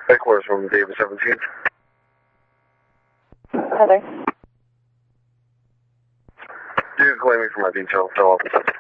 Headquarters from David 17. Heather. You can claim me for my detail. Tell officer.